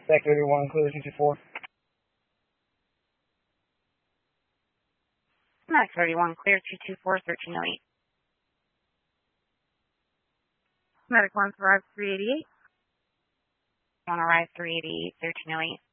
Back 31, clear 224. Max 31, clear 224, 1308. Medic 1 arrive 388. 1 arrive 388, 1308.